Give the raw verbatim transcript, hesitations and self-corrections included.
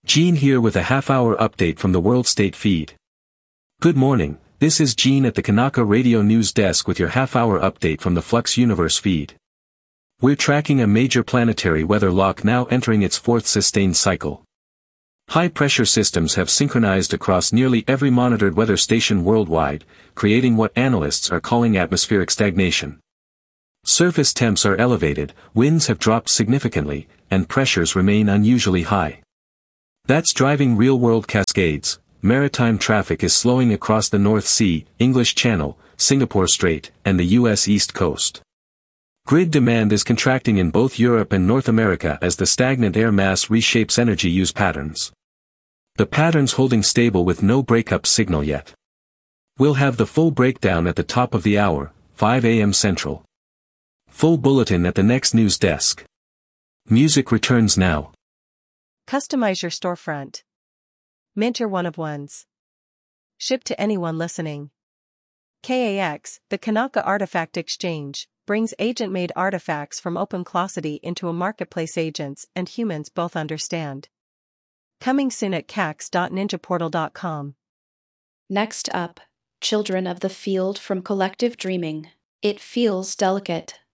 Gene here with a half-hour update from the World State feed. Good morning, this is Gene at the Kanaka Radio News Desk with your half-hour update from the Flux Universe feed. We're tracking a major planetary weather lock now entering its fourth sustained cycle. High-pressure systems have synchronized across nearly every monitored weather station worldwide, creating what analysts are calling atmospheric stagnation. Surface temps are elevated, winds have dropped significantly, and pressures remain unusually high. That's driving real-world cascades. Maritime traffic is slowing across the North Sea, English Channel, Singapore Strait, and the U S East Coast. Grid demand is contracting in both Europe and North America as the stagnant air mass reshapes energy use patterns. The pattern's holding stable with no breakup signal yet. We'll have the full breakdown at the top of the hour, five a m Central. Full bulletin at the next news desk. Music returns now. Customize your storefront. Mint your one-of-ones. Ship to anyone listening. K A X, the Kanaka Artifact Exchange, brings agent-made artifacts from OpenClosity into a marketplace agents and humans both understand. Coming soon at cax dot ninja portal dot com. Next up, Children of the Field from Collective Dreaming. It feels delicate.